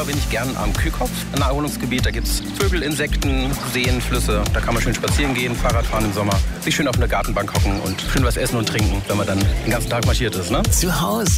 bin ich gern am Kühlkopf, ein Naherholungsgebiet. Da gibt es Vögel, Insekten, Seen, Flüsse. Da kann man schön spazieren gehen, Fahrrad fahren im Sommer, sich schön auf eine Gartenbank hocken und schön was essen und trinken, wenn man dann den ganzen Tag marschiert ist. Ne? Zu Hause